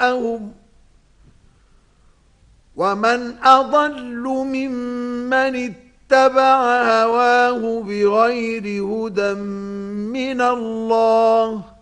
شُرَكَاءَهُمْ وَمَنْ أَضَلُّ مِمَّنِ اتَّبَعَ هَوَاهُ بِغَيْرِ هُدًى مِنَ اللَّهِ